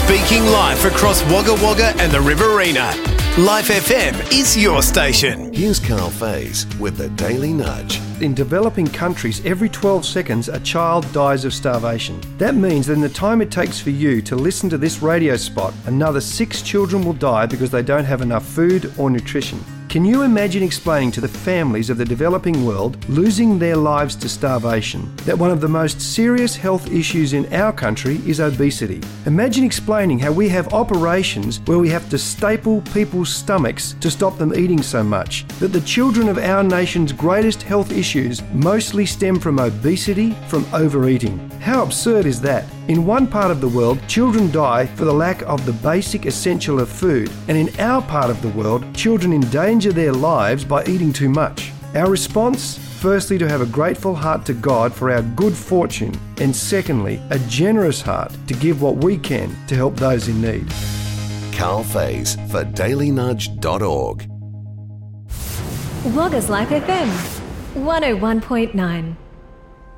Speaking live across Wagga Wagga and the Riverina. Life FM is your station. Here's Carl Faze with the Daily Nudge. In developing countries, every 12 seconds a child dies of starvation. That means that in the time it takes for you to listen to this radio spot, another 6 children will die because they don't have enough food or nutrition. Can you imagine explaining to the families of the developing world losing their lives to starvation that one of the most serious health issues in our country is obesity? Imagine explaining how we have operations where we have to staple people's stomachs to stop them eating so much, that the children of our nation's greatest health issues mostly stem from obesity, from overeating. How absurd is that? In one part of the world, children die for the lack of the basic essential of food, and in our part of the world, children endanger their lives by eating too much. Our response? Firstly, to have a grateful heart to God for our good fortune, and secondly, a generous heart to give what we can to help those in need. Carl Faze for dailynudge.org. Wagga's Life FM 101.9.